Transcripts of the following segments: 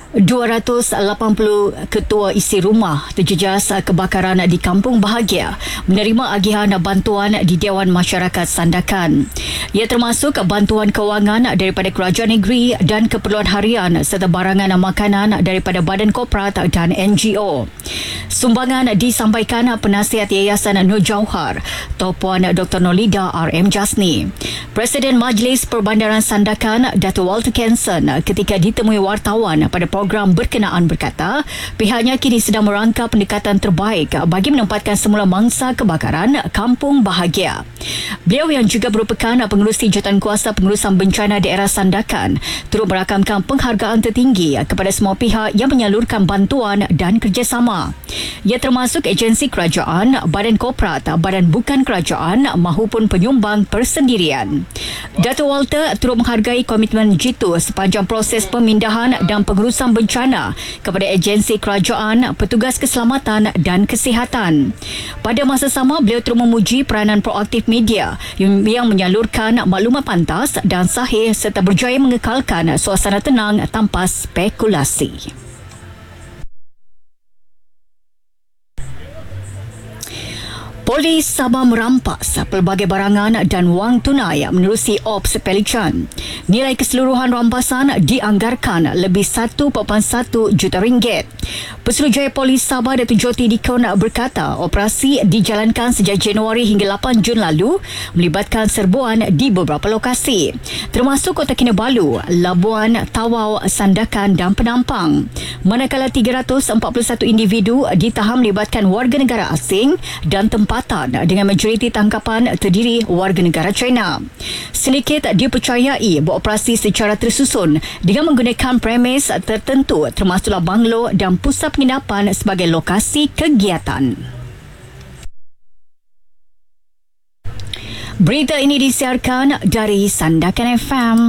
280 ketua isi rumah terjejas kebakaran di Kampung Bahagia menerima agihan bantuan di Dewan Masyarakat Sandakan. Ia termasuk bantuan kewangan daripada kerajaan negeri dan keperluan harian serta barangan makanan daripada badan korporat dan NGO. Sumbangan disampaikan Penasihat Yayasan Nur Jauhar, Tuan Dr. Nolida RM Jasni. Presiden Majlis Perbandaran Sandakan, Dato' Walter Kenson, ketika ditemui wartawan pada program berkenaan berkata, pihaknya kini sedang merangka pendekatan terbaik bagi menempatkan semula mangsa kebakaran Kampung Bahagia. Beliau yang juga merupakan pengerusi Jawatankuasa Pengurusan Bencana Daerah Sandakan turut merakamkan penghargaan tertinggi kepada semua pihak yang menyalurkan bantuan dan kerjasama. Ia termasuk agensi kerajaan, badan korporat, badan bukan kerajaan mahupun penyumbang persendirian. Dato' Walter turut menghargai komitmen jitu sepanjang proses pemindahan dan pengurusan bencana kepada agensi kerajaan, petugas keselamatan dan kesihatan. Pada masa sama, beliau turut memuji peranan proaktif media yang menyalurkan maklumat pantas dan sahih serta berjaya mengekalkan suasana tenang tanpa spekulasi. Polis Sabah merampas pelbagai barangan dan wang tunai menerusi Ops Pelican. Nilai keseluruhan rampasan dianggarkan lebih 1.1 juta ringgit. Pesuruhjaya Polis Sabah Datuk Joti Dikon berkata operasi dijalankan sejak Januari hingga 8 Jun lalu melibatkan serbuan di beberapa lokasi termasuk Kota Kinabalu, Labuan, Tawau, Sandakan dan Penampang. Manakala 341 individu ditahan melibatkan warga negara asing dan tempatan dengan majoriti tangkapan terdiri warga negara China. Sedikit dipercayai beroperasi secara tersusun dengan menggunakan premis tertentu termasuklah banglo dan pusat penginapan sebagai lokasi kegiatan. Berita ini disiarkan dari Sandakan FM.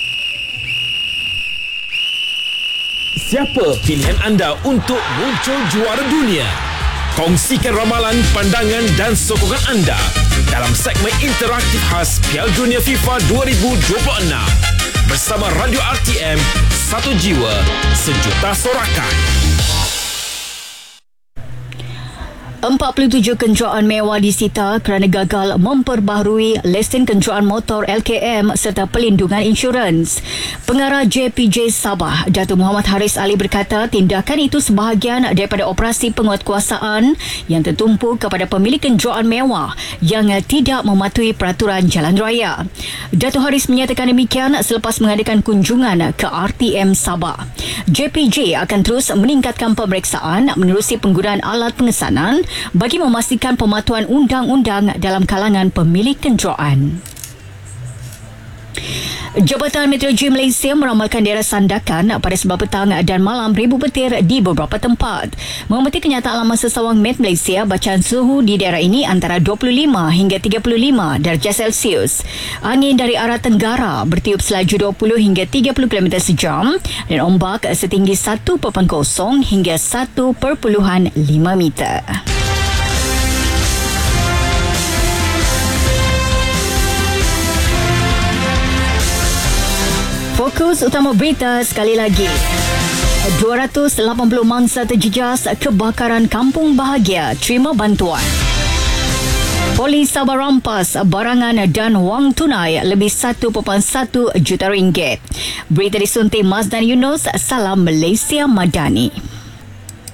Siapa pilihan anda untuk muncul juara dunia? Kongsikan ramalan, pandangan dan sokongan anda dalam segmen interaktif khas Piala Dunia FIFA 2026 bersama Radio RTM, satu jiwa, sejuta sorakan. 47 kenderaan mewah disita kerana gagal memperbaharui lesen kenderaan motor LKM serta pelindungan insurans. Pengarah JPJ Sabah, Datuk Muhammad Haris Ali berkata tindakan itu sebahagian daripada operasi penguatkuasaan yang tertumpu kepada pemilik kenderaan mewah yang tidak mematuhi peraturan jalan raya. Datuk Haris menyatakan demikian selepas mengadakan kunjungan ke RTM Sabah. JPJ akan terus meningkatkan pemeriksaan menerusi penggunaan alat pengesanan bagi memastikan pematuhan undang-undang dalam kalangan pemilik kenderaan. Jabatan Meteorologi Malaysia meramalkan daerah Sandakan pada sebab petang dan malam ribu petir di beberapa tempat. Mengamati kenyataan laman sesawang Met Malaysia, bacaan suhu di daerah ini antara 25 hingga 35 darjah Celsius. Angin dari arah tenggara bertiup selaju 20 hingga 30 km sejam dan ombak setinggi 1.0 hingga 1.5 meter. Fokus utama berita sekali lagi. 280 mangsa terjejas kebakaran Kampung Bahagia terima bantuan. Polis Sabah rampas barangan dan wang tunai lebih 1.1 juta ringgit. Berita disunting Mazdan Yunus. Salam Malaysia Madani.